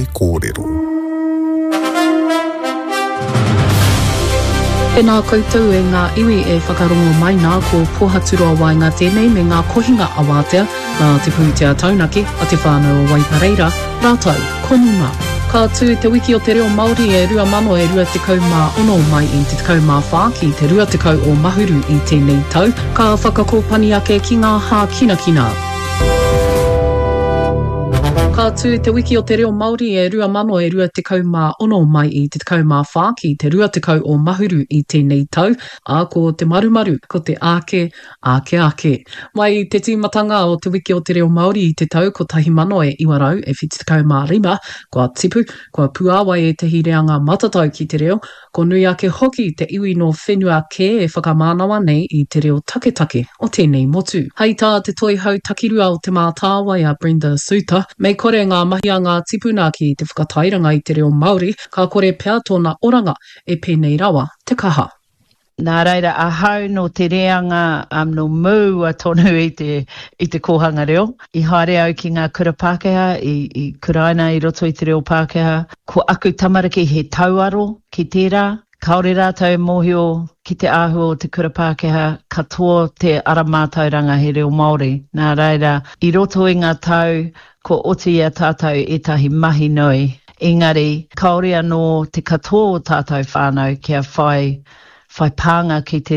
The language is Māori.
kōrero. E nā koutou e ngā iwi e whakarongo mai nā ko pohatura wai ngā tēnei me ngā kohinga awātea nā te pūtea taunaki a te whānau o Waipareira, rātou, konuma. Ka tū te wiki o te reo Māori e 2026 mai i te 14 ki te 20 o Mahuru i tēnei tau, ka whakakōpani ake ki ngā hā kinakina. Ka tū te wiki o te reo Māori e 2026 mai i te 14 ki te 20 o Mahuru i tēnei tau, a ko te marumaru, ko te ake. Mai i te tīmatanga o te wiki o te reo Māori i te tau ko 1995 e 75, kua tipu, kua puawai e te hireanga matatau ki te reo, ko nui ake hoki te iwi no whenua kē e whakamānawa nei i te reo taketake o tēnei motu. Hei tā te toi hau takirua o te mātāwai a Brenda Suter, mei kore ngā mahi a ngā tipuna ki te whakatairanga i te reo Māori, ka kore pea tōna oranga e pēnei rawa te kaha. Nā reira, a hau no te reanga no mū a tonu i te kohanga reo. I haere au ki ngā kura Pākehā, i kuraina i roto i te reo Pākehā. Ko aku tamariki he tauaro ki tērā. Kaore rātou mōhio ki te āhua o te kura Pākehā, katoa te aramātauranga he reo Māori. Nā reira, i roto i ngā tau, ko oti ia tātou etahi mahi nui. Engari, kaore anō te katoa o tātou whānau kia whai pānga ki te